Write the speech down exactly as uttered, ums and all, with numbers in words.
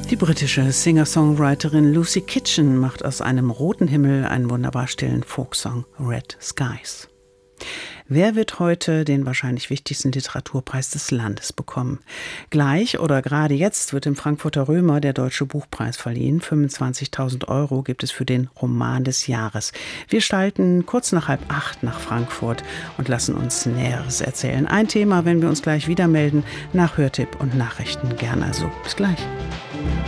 Die britische Singer-Songwriterin Lucy Kitchen macht aus einem roten Himmel einen wunderbar stillen Folksong, Red Skies. Wer wird heute den wahrscheinlich wichtigsten Literaturpreis des Landes bekommen? Gleich oder gerade jetzt wird im Frankfurter Römer der Deutsche Buchpreis verliehen. fünfundzwanzigtausend Euro gibt es für den Roman des Jahres. Wir schalten kurz nach halb acht nach Frankfurt und lassen uns Näheres erzählen. Ein Thema, wenn wir uns gleich wieder melden, nach Hörtipp und Nachrichten. Gern also. Bis gleich.